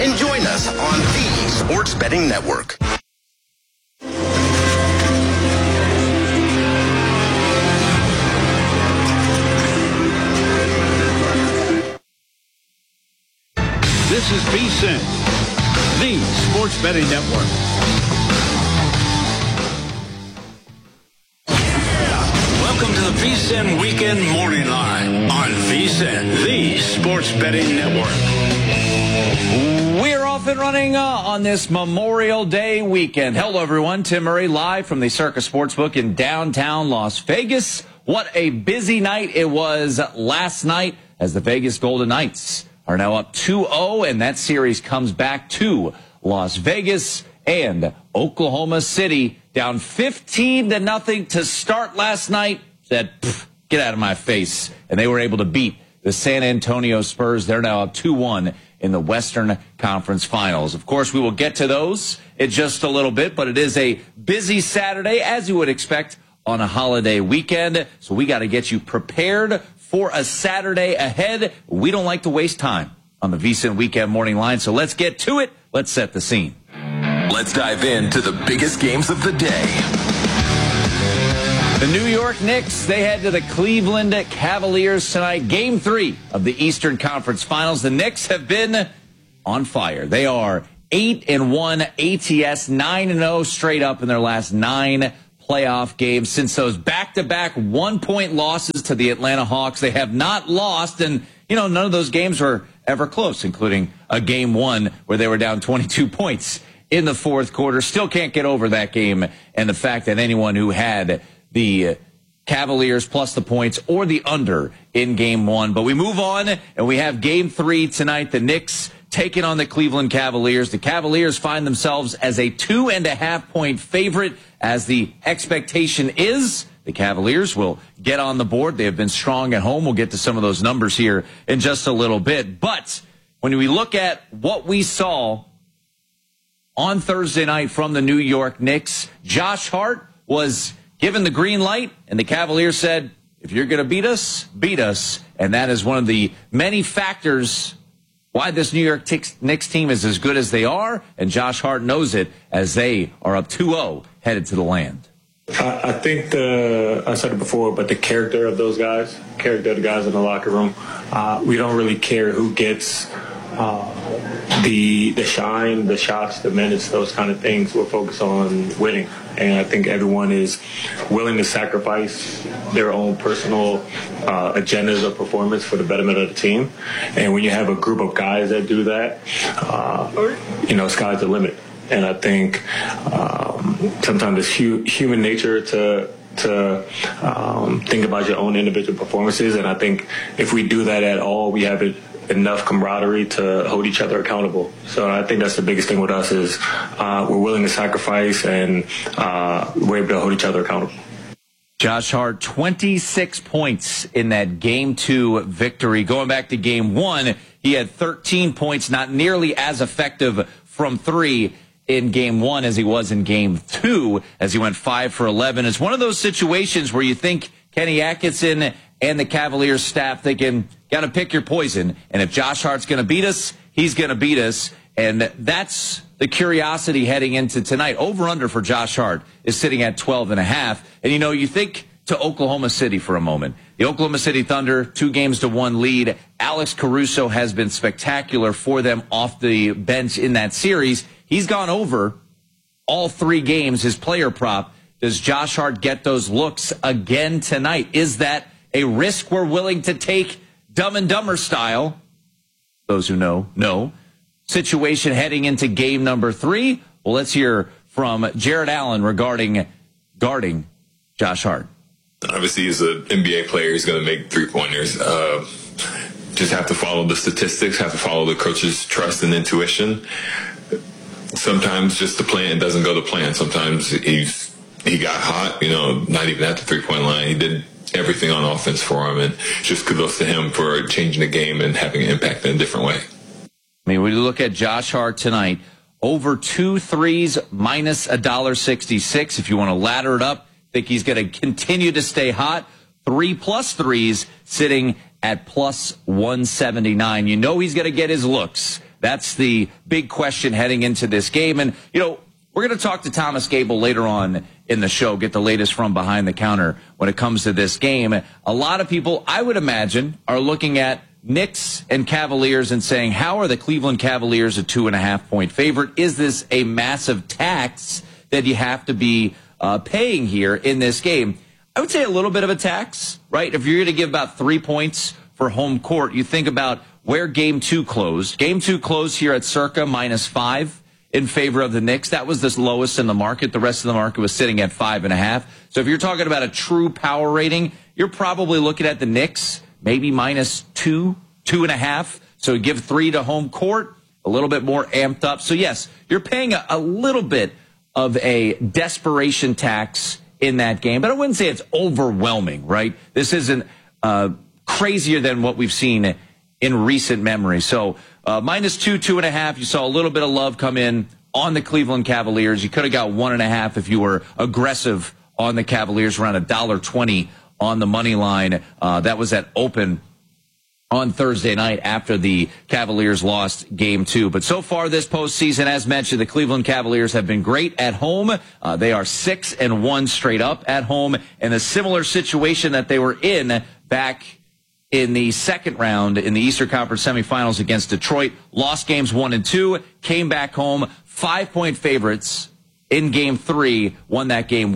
and join us on the Sports Betting Network. This is VSiN, the Sports Betting Network. Welcome to the VSiN Weekend Morning Line on VSiN, the Sports Betting Network. We're off and running on this Memorial Day weekend. Hello, everyone. Tim Murray live from the Circus Sportsbook in downtown Las Vegas. What a busy night it was last night as the Vegas Golden Knights are now up 2-0, and that series comes back to Las Vegas and Oklahoma City down 15-0 to start last night. Said, get out of my face. And they were able to beat the San Antonio Spurs. They're now up 2-1 in the Western Conference Finals. Of course, we will get to those in just a little bit, but it is a busy Saturday, as you would expect on a holiday weekend. So we got to get you prepared for a Saturday ahead. We don't like to waste time on the VSiN Weekend Morning Line, so let's get to it. Let's set the scene. Let's dive into the biggest games of the day. The New York Knicks, they head to the Cleveland Cavaliers tonight. Game 3 of the Eastern Conference Finals. The Knicks have been on fire. They are 8-1 ATS, 9-0 straight up in their last 9 playoff games. Since those back-to-back one-point losses to the Atlanta Hawks, they have not lost, and none of those games were ever close, including a game 1 where they were down 22 points in the fourth quarter. Still can't get over that game and the fact that anyone who had the Cavaliers plus the points or the under in game 1. But we move on, and we have game 3 tonight. The Knicks taking on the Cleveland Cavaliers. The Cavaliers find themselves as a 2.5-point favorite, as the expectation is the Cavaliers will get on the board. They have been strong at home. We'll get to some of those numbers here in just a little bit. But when we look at what we saw on Thursday night from the New York Knicks, Josh Hart was given the green light, and the Cavaliers said, if you're going to beat us, beat us. And that is one of the many factors why this New York Knicks team is as good as they are, and Josh Hart knows it as they are up 2-0 headed to the land. I think I said it before, but the character of those guys, character of the guys in the locker room, we don't really care who gets the shine, the shots, the minutes, those kind of things. We're focused on winning. And I think everyone is willing to sacrifice their own personal agendas of performance for the betterment of the team. And when you have a group of guys that do that, sky's the limit. And I think sometimes it's human nature to think about your own individual performances. And I think if we do that at all, we have enough camaraderie to hold each other accountable. So I think that's the biggest thing with us is we're willing to sacrifice, and we're able to hold each other accountable. Josh Hart, 26 points in that Game 2 victory. Going back to Game 1, he had 13 points, not nearly as effective from 3 in Game 1 as he was in Game 2, as he went 5 for 11. It's one of those situations where you think Kenny Atkinson and the Cavaliers staff thinking, got to pick your poison. And if Josh Hart's going to beat us, he's going to beat us. And that's the curiosity heading into tonight. Over-under for Josh Hart is sitting at 12.5. And, you think to Oklahoma City for a moment. The Oklahoma City Thunder, 2-1 lead. Alex Caruso has been spectacular for them off the bench in that series. He's gone over all 3 games, his player prop. Does Josh Hart get those looks again tonight? Is that a risk we're willing to take, Dumb and Dumber style? Those who know. Situation heading into game number 3. Well, let's hear from Jared Allen regarding guarding Josh Hart. Obviously, he's an NBA player. He's going to make three-pointers. Just have to follow the statistics, have to follow the coach's trust and intuition. Sometimes just the plan doesn't go to plan. Sometimes he got hot, not even at the three-point line. He did everything on offense for him, and just kudos to him for changing the game and having an impact in a different way. When you look at Josh Hart tonight, over 2 threes, minus $1.66. If you want to ladder it up, think he's going to continue to stay hot. 3+ threes sitting at plus 179. He's going to get his looks. That's the big question heading into this game. And, we're going to talk to Thomas Gable later on in the show, get the latest from behind the counter when it comes to this game. A lot of people, I would imagine, are looking at Knicks and Cavaliers and saying, how are the Cleveland Cavaliers a 2.5-point favorite? Is this a massive tax that you have to be paying here in this game? I would say a little bit of a tax, right? If you're going to give about 3 points for home court, you think about where Game 2 closed. Game 2 closed here at circa -5 in favor of the Knicks. That was the lowest in the market. The rest of the market was sitting at 5.5. So if you're talking about a true power rating, you're probably looking at the Knicks, maybe -2, 2.5. So give 3 to home court, a little bit more amped up. So yes, you're paying a little bit of a desperation tax in that game, but I wouldn't say it's overwhelming, right? This isn't crazier than what we've seen in recent memory. So -2, 2.5. You saw a little bit of love come in on the Cleveland Cavaliers. You could have got 1.5 if you were aggressive on the Cavaliers, around $1.20 on the money line. That was at open on Thursday night after the Cavaliers lost Game 2. But so far this postseason, as mentioned, the Cleveland Cavaliers have been great at home. They are 6-1 straight up at home, in a similar situation that they were in back in the second round in the Eastern Conference semifinals against Detroit. Lost games 1 and 2, came back home, 5-point favorites in Game 3, won that game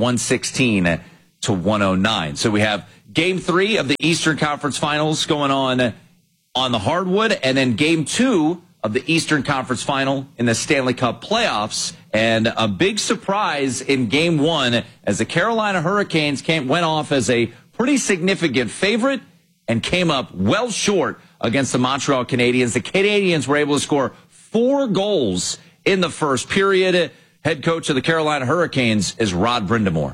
116-109. So we have Game 3 of the Eastern Conference Finals going on the hardwood, and then Game 2 of the Eastern Conference Final in the Stanley Cup playoffs. And a big surprise in Game 1 as the Carolina Hurricanes went off as a pretty significant favorite and came up well short against the Montreal Canadiens. The Canadiens were able to score 4 goals in the first period. Head coach of the Carolina Hurricanes is Rod Brind'Amour.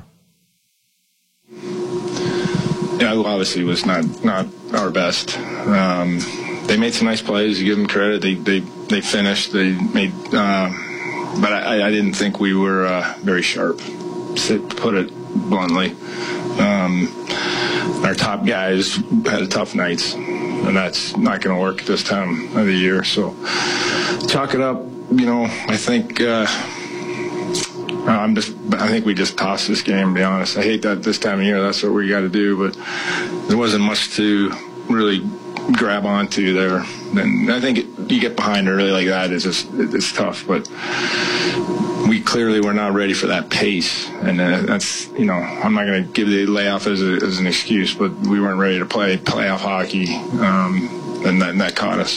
Yeah, obviously was not our best. They made some nice plays. You give them credit. They finished. They made, but I didn't think we were very sharp, to put it bluntly. Our top guys had tough nights, and that's not going to work at this time of the year. So chalk it up. I think I think we just tossed this game, to be honest. I hate that this time of year. That's what we got to do, but there wasn't much to really grab onto there. And I think you get behind early like that, it's tough, but we clearly were not ready for that pace, and that's, I'm not going to give the layoff as an excuse, but we weren't ready to play playoff hockey, and that caught us.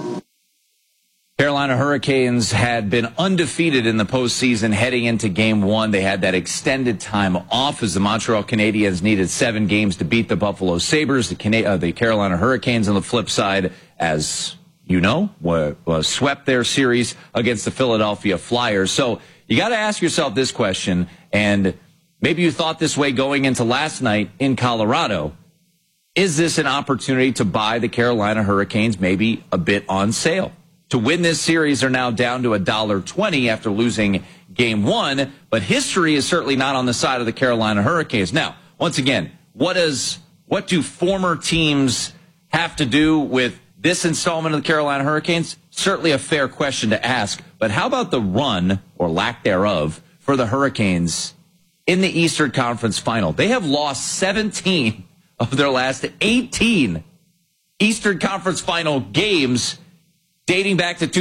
Carolina Hurricanes had been undefeated in the postseason heading into Game 1. They had that extended time off as the Montreal Canadiens needed 7 games to beat the Buffalo Sabres. The Carolina Hurricanes on the flip side, as you know, swept their series against the Philadelphia Flyers. So you got to ask yourself this question, and maybe you thought this way going into last night in Colorado. Is this an opportunity to buy the Carolina Hurricanes maybe a bit on sale? To win this series, they're now down to $1.20 after losing Game 1, but history is certainly not on the side of the Carolina Hurricanes. Now, once again, what do former teams have to do with this installment of the Carolina Hurricanes? Certainly a fair question to ask, but how about the run, or lack thereof, for the Hurricanes in the Eastern Conference Final? They have lost 17 of their last 18 Eastern Conference Final games dating back to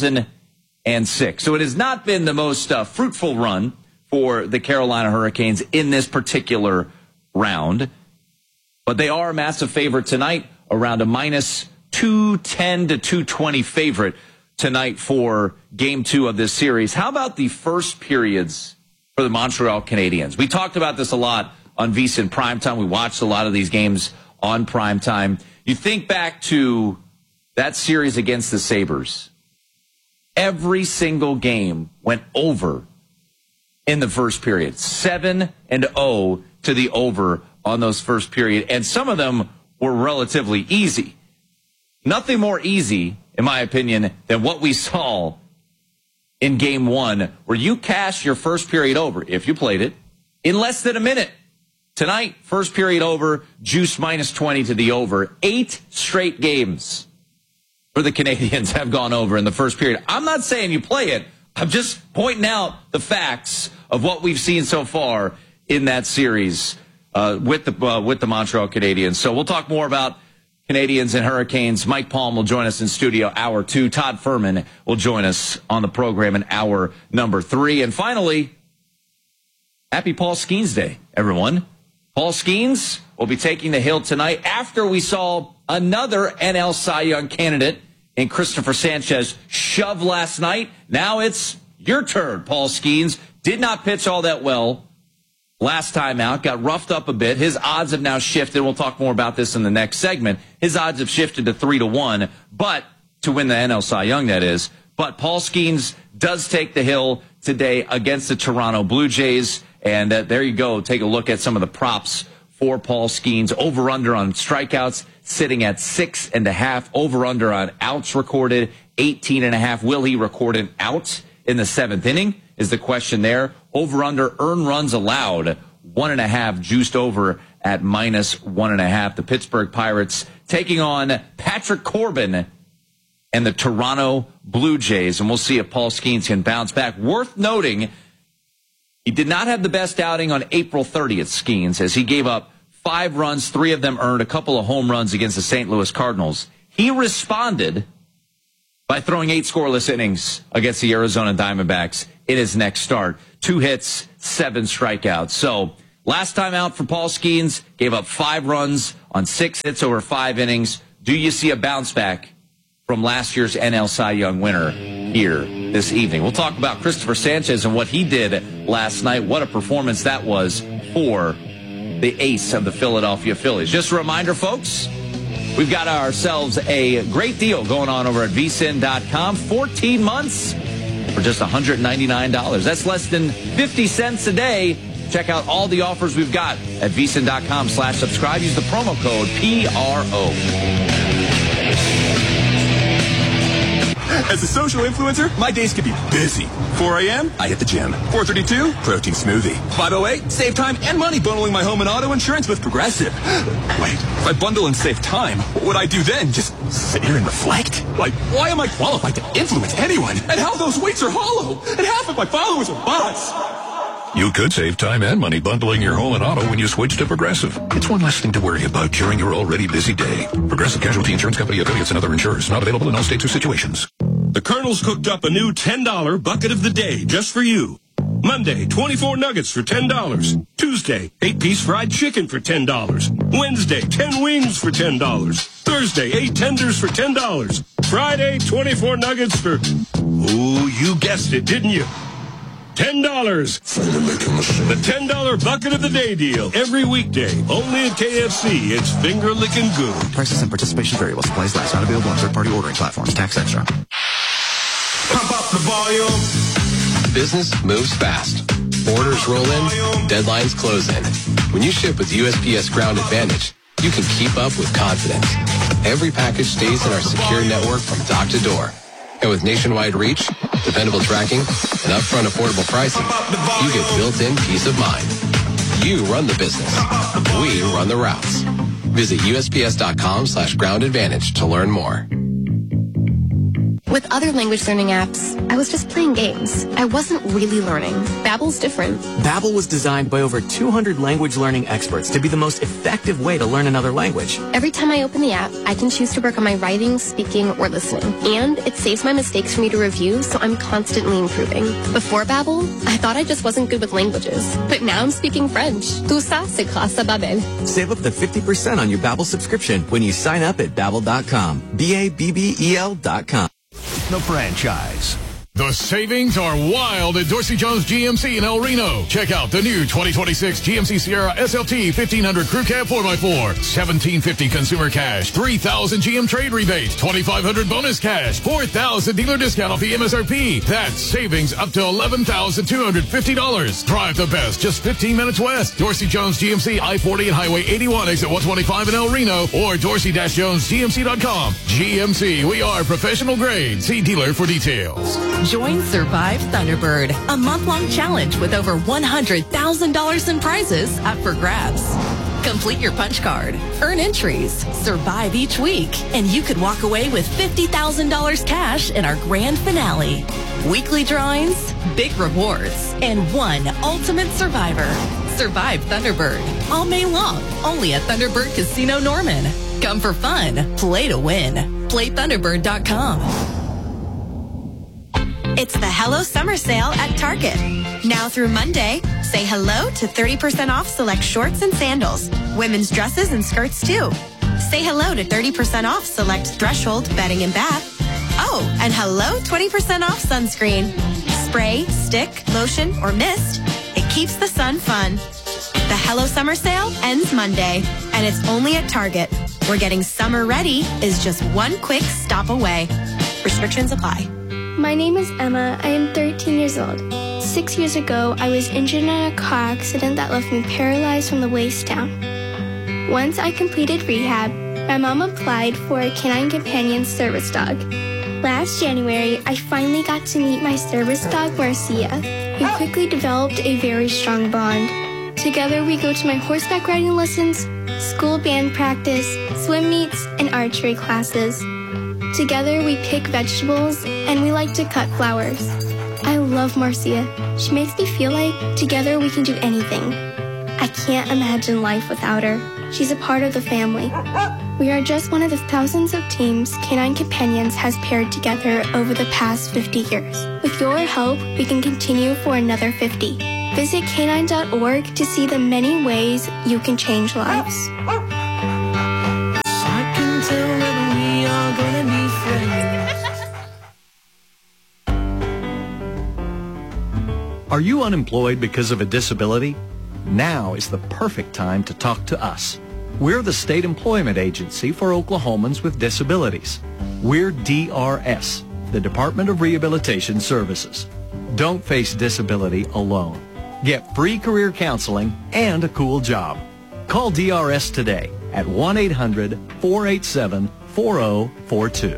2006. So it has not been the most fruitful run for the Carolina Hurricanes in this particular round. But they are a massive favorite tonight, around a -210 to 220 favorite tonight for Game 2 of this series. How about the first periods for the Montreal Canadiens? We talked about this a lot on VSiN Primetime. We watched a lot of these games on Primetime. You think back to that series against the Sabres. Every single game went over in the first period. 7-0 to the over on those first period. And some of them were relatively easy. Nothing more easy, in my opinion, than what we saw in Game 1, where you cashed your first period over, if you played it, in less than a minute. Tonight, first period over, juice -20 to the over. 8 straight games for the Canadians have gone over in the first period. I'm not saying you play it. I'm just pointing out the facts of what we've seen so far in that series with the Montreal Canadiens. So we'll talk more about Canadians and Hurricanes. Mike Palm will join us in studio hour 2. Todd Furman will join us on the program in hour number 3. And finally, happy Paul Skeens Day, everyone. Paul Skeens will be taking the hill tonight after we saw another NL Cy Young candidate in Christopher Sanchez shove last night. Now it's your turn, Paul Skeens. Did not pitch all that well last time out. Got roughed up a bit. His odds have now shifted. We'll talk more about this in the next segment. His odds have shifted to 3-1, but to win the NL Cy Young, that is. But Paul Skeens does take the hill today against the Toronto Blue Jays. And there you go. Take a look at some of the props for Paul Skeens. Over-under on strikeouts sitting at 6.5. Over-under on outs recorded, 18.5. Will he record an out in the 7th inning is the question there. Over-under earned runs allowed, 1.5, juiced over at -1.5. The Pittsburgh Pirates taking on Patrick Corbin and the Toronto Blue Jays. And we'll see if Paul Skeens can bounce back. Worth noting, he did not have the best outing on April 30th, Skeens, as he gave up 5 runs, 3 of them earned, a couple of home runs against the St. Louis Cardinals. He responded by throwing 8 scoreless innings against the Arizona Diamondbacks in his next start. 2 hits, 7 strikeouts. So last time out for Paul Skeens, gave up 5 runs on 6 hits over 5 innings. Do you see a bounce back from last year's NL Cy Young winner here this evening? We'll talk about Christopher Sanchez and what he did last night. What a performance that was for the ace of the Philadelphia Phillies. Just a reminder, folks, we've got ourselves a great deal going on over at vsin.com. 14 months for just $199. That's less than 50 cents a day. Check out all the offers we've got at vsin.com/subscribe. Use the promo code PRO. As a social influencer, my days can be busy. 4 a.m., I hit the gym. 4:32, protein smoothie. 5:08, save time and money bundling my home and auto insurance with Progressive. Wait, if I bundle and save time, what would I do then? Just sit here and reflect? Like, why am I qualified to influence anyone? And how those weights are hollow? And half of my followers are bots. You could save time and money bundling your home and auto when you switch to Progressive. It's one less thing to worry about during your already busy day. Progressive Casualty Insurance Company, affiliates, and other insurers. Not available in all states or situations. The Colonel's cooked up a new $10 bucket of the day just for you. Monday, 24 nuggets for $10. Tuesday, 8-piece fried chicken for $10. Wednesday, 10 wings for $10. Thursday, 8 tenders for $10. Friday, 24 nuggets for... Oh, you guessed it, didn't you? $10. The $10 bucket of the day deal. Every weekday. Only at KFC. It's finger licking good. Prices and participation vary while supplies last. Not available on third-party ordering platforms. Tax extra. Pump up the volume. Business moves fast. Orders roll in. Deadlines close in. When you ship with USPS Ground Advantage, you can keep up with confidence. Every package stays in our secure network from dock to door. And with nationwide reach, dependable tracking, and upfront affordable pricing, you get built-in peace of mind. You run the business. We run the routes. Visit USPS.com/Ground Advantage to learn more. With other language learning apps, I was just playing games. I wasn't really learning. Babbel's different. Babbel was designed by over 200 language learning experts to be the most effective way to learn another language. Every time I open the app, I can choose to work on my writing, speaking, or listening. And it saves my mistakes for me to review, so I'm constantly improving. Before Babbel, I thought I just wasn't good with languages. But now I'm speaking French. Tout ça, c'est grâce à Babbel. Save up to 50% on your Babbel subscription when you sign up at Babbel.com. Babbel.com. The franchise. The savings are wild at Dorsey Jones GMC in El Reno. Check out the new 2026 GMC Sierra SLT 1500 Crew Cab 4x4. $1,750 consumer cash. $3,000 GM trade rebate. $2,500 bonus cash. $4,000 dealer discount off the MSRP. That's savings up to $11,250. Drive the best just 15 minutes west. Dorsey Jones GMC I-40 and Highway 81 exit 125 in El Reno or dorsey-jonesgmc.com. GMC, we are professional grade. See dealer for details. Join Survive Thunderbird, a month-long challenge with over $100,000 in prizes up for grabs. Complete your punch card, earn entries, survive each week, and you could walk away with $50,000 cash in our grand finale. Weekly drawings, big rewards, and one ultimate survivor. Survive Thunderbird all May long, only at Thunderbird Casino Norman. Come for fun, play to win. PlayThunderbird.com. It's the Hello Summer Sale at Target. Now through Monday, say hello to 30% off select shorts and sandals, women's dresses and skirts too. Say hello to 30% off select Threshold bedding and bath. Oh, and hello 20% off sunscreen. Spray, stick, lotion, or mist. It keeps the sun fun. The Hello Summer Sale ends Monday, and it's only at Target, where getting summer ready is just one quick stop away. Restrictions apply. My name is Emma. I am 13 years old. 6 years ago, I was injured in a car accident that left me paralyzed from the waist down. Once I completed rehab, my mom applied for a Canine Companion service dog. Last January, I finally got to meet my service dog, Marcia. We quickly developed a very strong bond. Together, we go to my horseback riding lessons, school band practice, swim meets, and archery classes. Together, we pick vegetables, and we like to cut flowers. I love Marcia. She makes me feel like together we can do anything. I can't imagine life without her. She's a part of the family. We are just one of the thousands of teams Canine Companions has paired together over the past 50 years. With your help, we can continue for another 50. Visit canine.org to see the many ways you can change lives. Are you unemployed because of a disability? Now is the perfect time to talk to us. We're the state employment agency for Oklahomans with disabilities. We're DRS, the Department of Rehabilitation Services. Don't face disability alone. Get free career counseling and a cool job. Call DRS today at 1-800-487-4042.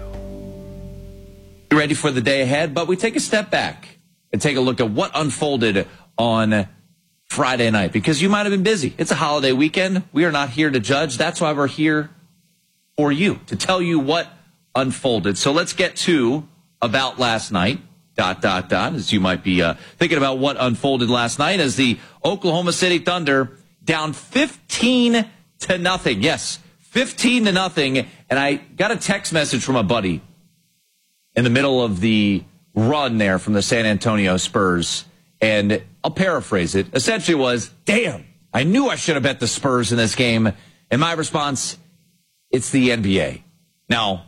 Ready for the day ahead, but we take a step back and take a look at what unfolded on Friday night, because you might have been busy. It's a holiday weekend. We are not here to judge. That's why we're here for you, to tell you what unfolded. So let's get to about last night, ... as you might be thinking about what unfolded last night as the Oklahoma City Thunder down 15-0. Yes, 15-0. And I got a text message from a buddy in the middle of the run there from the San Antonio Spurs, and I'll paraphrase it. Essentially was, damn, I knew I should have bet the Spurs in this game. And my response, it's the NBA. Now,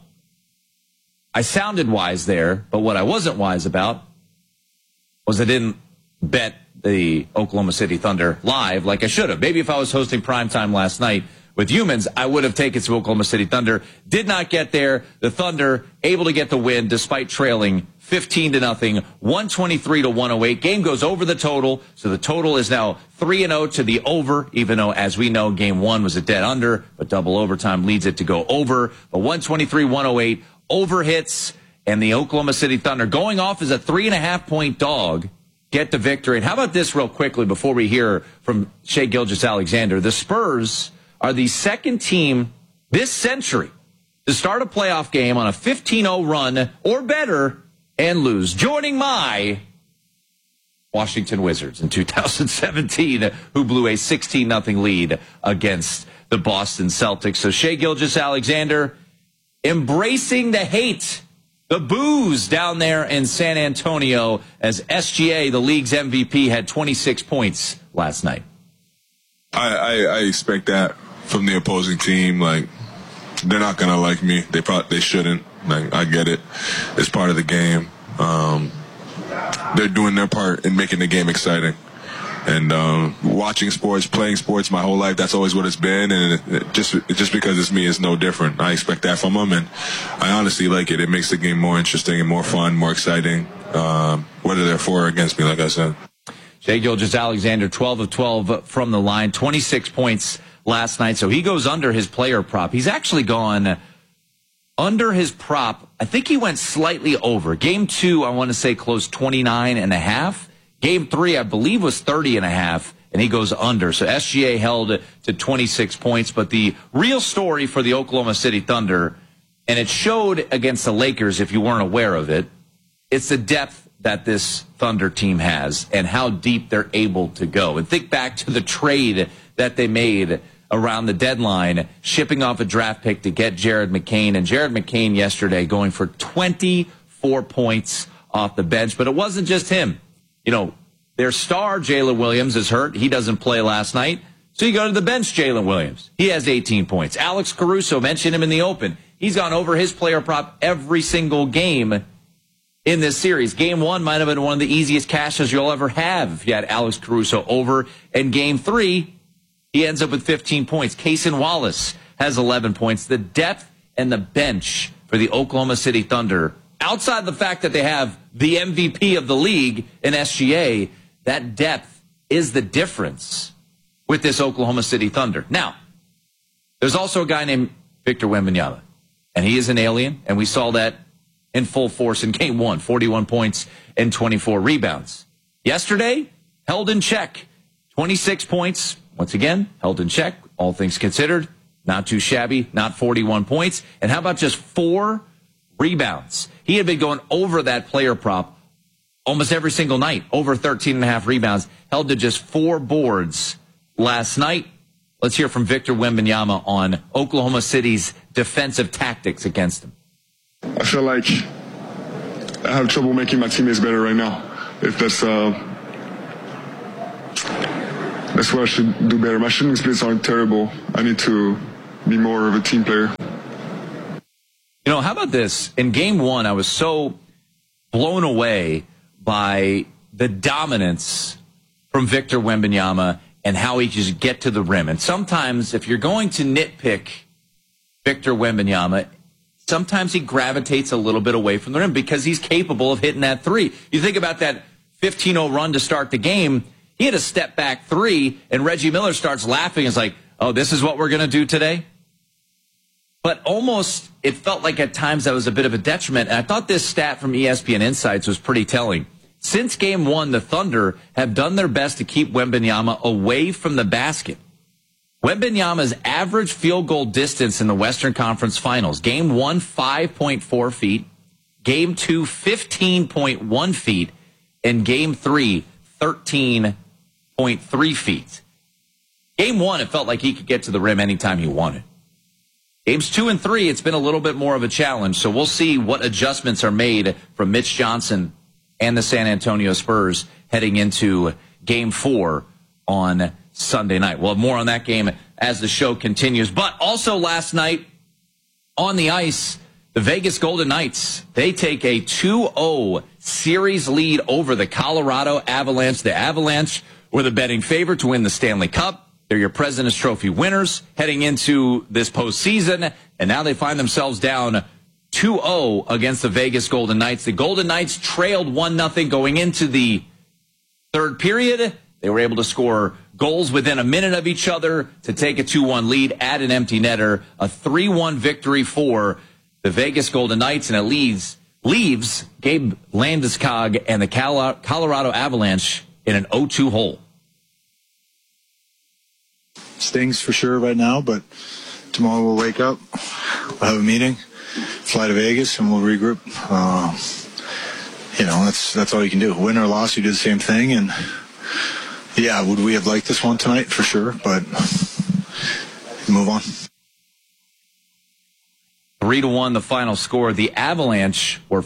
I sounded wise there, but what I wasn't wise about was I didn't bet the Oklahoma City Thunder live like I should have. Maybe if I was hosting primetime last night with humans, I would have taken to Oklahoma City Thunder. Did not get there. The Thunder able to get the win despite trailing 15-0, 123-108. Game goes over the total, so the total is now 3-0 to the over, even though, as we know, game one was a dead under, but double overtime leads it to go over. But 123-108, over hits, and the Oklahoma City Thunder going off as a 3.5-point dog get the victory. And how about this real quickly before we hear from Shai Gilgeous-Alexander? The Spurs are the second team this century to start a playoff game on a 15-0 run or better and lose, joining my Washington Wizards in 2017, who blew a 16-0 lead against the Boston Celtics. So Shai Gilgeous-Alexander embracing the hate, the boos down there in San Antonio as SGA, the league's MVP, had 26 points last night. I expect that from the opposing team. Like, they're not going to like me. They shouldn't. Like, I get it. It's part of the game. They're doing their part in making the game exciting. And watching sports, playing sports my whole life, that's always what it's been. And just because it's me, it's no different. I expect that from them, and I honestly like it. It makes the game more interesting and more fun, more exciting, whether they're for or against me, like I said. Shai Gilgeous-Alexander, 12 of 12 from the line, 26 points last night. So he goes under his player prop. He's actually gone under his prop. I think he went slightly over. Game 2, I want to say closed 29.5. Game 3, I believe, was 30.5, and he goes under. So SGA held to 26 points. But the real story for the Oklahoma City Thunder, and it showed against the Lakers if you weren't aware of it, it's the depth that this Thunder team has and how deep they're able to go. And think back to the trade that they made around the deadline, shipping off a draft pick to get Jared McCain. And Jared McCain yesterday going for 24 points off the bench. But it wasn't just him. You know, their star, Jalen Williams, is hurt. He doesn't play last night. So you go to the bench, Jalen Williams. He has 18 points. Alex Caruso, mentioned him in the open. He's gone over his player prop every single game in this series. Game 1 might have been one of the easiest cashes you'll ever have if you had Alex Caruso over. And Game 3, he ends up with 15 points. Cason Wallace has 11 points. The depth and the bench for the Oklahoma City Thunder, outside the fact that they have the MVP of the league in SGA, that depth is the difference with this Oklahoma City Thunder. Now, there's also a guy named Victor Wembanyama, and he is an alien, and we saw that in full force in Game 1, 41 points and 24 rebounds. Yesterday, held in check, 26 points. Once again, held in check, all things considered. Not too shabby, not 41 points. And how about just 4 rebounds? He had been going over that player prop almost every single night, over 13.5 rebounds, held to just 4 boards last night. Let's hear from Victor Wembanyama on Oklahoma City's defensive tactics against him. I feel like I have trouble making my teammates better right now. If that's what I should do better. My shooting splits aren't terrible. I need to be more of a team player. You know, how about this? In Game 1, I was so blown away by the dominance from Victor Wembanyama and how he just get to the rim. And sometimes, if you're going to nitpick Victor Wembanyama, sometimes he gravitates a little bit away from the rim because he's capable of hitting that 3. You think about that 15-0 run to start the game. He had a step-back 3, and Reggie Miller starts laughing. It's like, oh, this is what we're going to do today? But almost, it felt like at times that was a bit of a detriment. And I thought this stat from ESPN Insights was pretty telling. Since Game 1, the Thunder have done their best to keep Wembanyama away from the basket. Wembanyama's average field goal distance in the Western Conference Finals: Game 1, 5.4 feet. Game 2, 15.1 feet. And Game 3, 13.3 feet. Game 1, it felt like he could get to the rim anytime he wanted. Games 2 and 3, it's been a little bit more of a challenge. So we'll see what adjustments are made from Mitch Johnson and the San Antonio Spurs heading into Game 4 on Sunday night. We'll have more on that game as the show continues. But also last night on the ice, the Vegas Golden Knights, they take a 2-0 series lead over the Colorado Avalanche. The Avalanche were the betting favorite to win the Stanley Cup. They're your President's Trophy winners heading into this postseason. And now they find themselves down 2-0 against the Vegas Golden Knights. The Golden Knights trailed 1-0 going into the third period. They were able to score goals within a minute of each other to take a 2-1 lead at an empty netter. A 3-1 victory for the Vegas Golden Knights, and it leaves Gabe Landeskog and the Colorado Avalanche in an 0-2 hole. Stings for sure right now, but tomorrow we'll wake up, we'll have a meeting, fly to Vegas, and we'll regroup. That's all you can do. Win or loss, you do the same thing, and yeah, would we have liked this one tonight? For sure, but move on. 3-1 the final score. The Avalanche were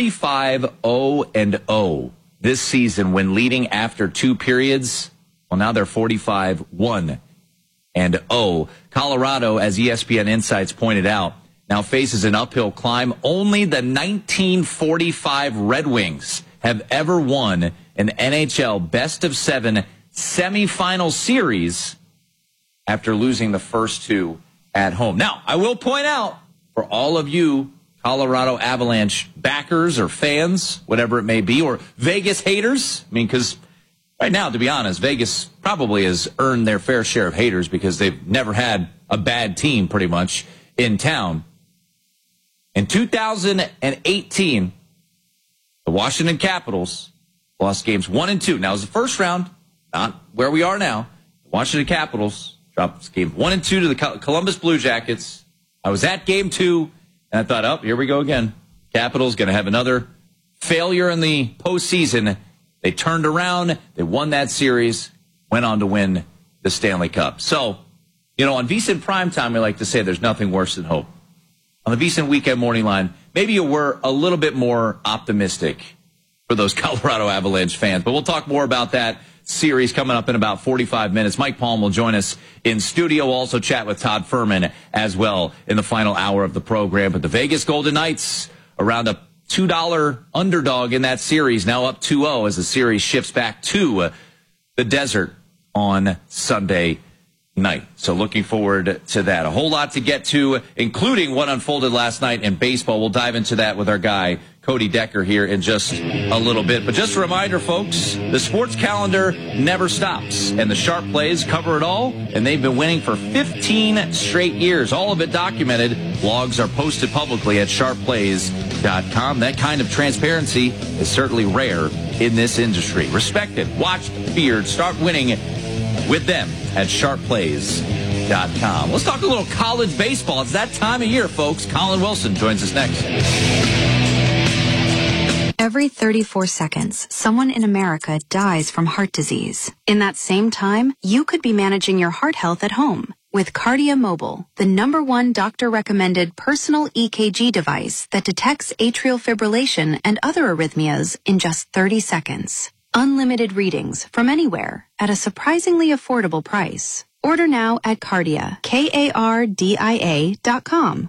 45-0-0 this season when leading after 2 periods. Well, now they're 45-1-0. Colorado, as ESPN Insights pointed out, now faces an uphill climb. Only the 1945 Red Wings have ever won an NHL best-of-7 semifinal series after losing the first 2 at home. Now, I will point out, for all of you Colorado Avalanche backers or fans, whatever it may be, or Vegas haters, because right now, to be honest, Vegas probably has earned their fair share of haters because they've never had a bad team pretty much in town. In 2018, the Washington Capitals lost games 1 and 2. Now, it was the first round. not where we are now. Washington Capitals dropped game 1 and 2 to the Columbus Blue Jackets. I was at game 2, and I thought, oh, here we go again. Capitals going to have another failure in the postseason. They turned around. They won that series, went on to win the Stanley Cup. So, on VSiN Primetime, we like to say there's nothing worse than hope. On the VSiN Weekend Morning Line, maybe you were a little bit more optimistic for those Colorado Avalanche fans. But we'll talk more about that series coming up in about 45 minutes. Mike Palm will join us in studio. We'll also chat with Todd Furman as well in the final hour of the program. But the Vegas Golden Knights around a $2 underdog in that series, now up 2-0 as the series shifts back to the desert on Sunday night. So looking forward to that. A whole lot to get to, including what unfolded last night in baseball. We'll dive into that with our guy, Cody Decker, here in just a little bit. But just a reminder, folks, the sports calendar never stops, and the Sharp Plays cover it all, and they've been winning for 15 straight years. All of it documented. Blogs are posted publicly at sharpplays.com. That kind of transparency is certainly rare in this industry. Respected, watched, feared, start winning with them at sharpplays.com. Let's talk a little college baseball. It's that time of year, folks. Colin Wilson joins us next. Every 34 seconds, someone in America dies from heart disease. In that same time, you could be managing your heart health at home with Cardia Mobile, the #1 doctor-recommended personal EKG device that detects atrial fibrillation and other arrhythmias in just 30 seconds. Unlimited readings from anywhere at a surprisingly affordable price. Order now at Cardia, KARDIA.com